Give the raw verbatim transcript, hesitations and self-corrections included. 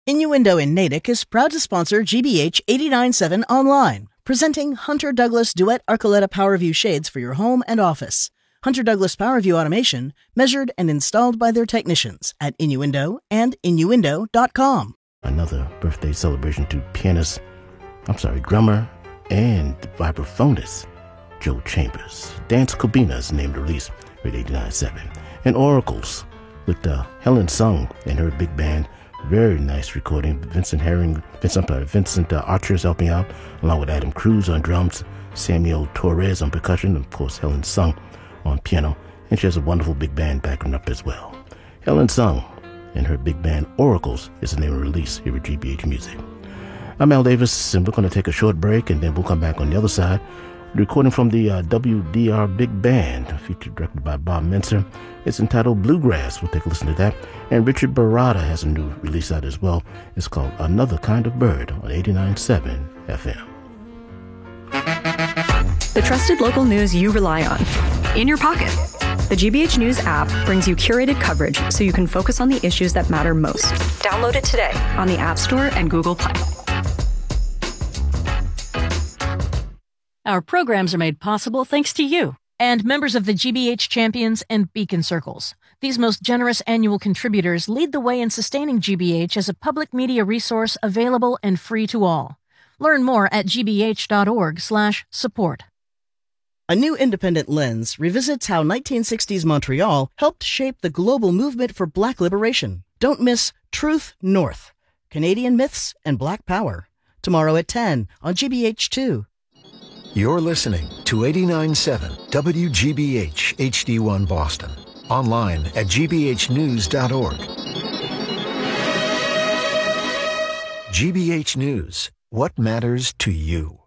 Innuendo in Natick is proud to sponsor G B H eighty-nine point seven Online, presenting Hunter Douglas Duet Arcoletta PowerView shades for your home and office. Hunter Douglas PowerView automation, measured and installed by their technicians at Innuendo and innuendo dot com. Another birthday celebration to pianist, I'm sorry, drummer and vibraphonist Joe Chambers. Dance Cobina is named the release with eighty-nine point seven. And Oracles with uh, Helen Sung and her big band. Very nice recording. Vincent Herring, Vincent, uh, Vincent uh, Archer is helping out, along with Adam Cruz on drums, Samuel Torres on percussion, and of course Helen Sung on piano. And she has a wonderful big band backing up as well. Helen Sung and her big band Oracles is the name of the release here at G B H Music. I'm Al Davis, and we're going to take a short break, and then we'll come back on the other side. Recording from the uh, W D R Big Band, featured directed by Bob Menser. It's entitled Bluegrass. We'll take a listen to that. And Richard Barada has a new release out as well. It's called Another Kind of Bird on eighty-nine point seven F M. The trusted local news you rely on. In your pocket. The G B H News app brings you curated coverage so you can focus on the issues that matter most. Download it today on the App Store and Google Play. Our programs are made possible thanks to you and members of the G B H Champions and Beacon Circles. These most generous annual contributors lead the way in sustaining G B H as a public media resource available and free to all. Learn more at g b h dot org slash support. A new independent lens revisits how nineteen sixties Montreal helped shape the global movement for Black liberation. Don't miss Truth North, Canadian Myths and Black Power. Tomorrow at ten on G B H two. You're listening to eighty-nine point seven W G B H H D one Boston. Online at g b h news dot org. G B H News. What matters to you?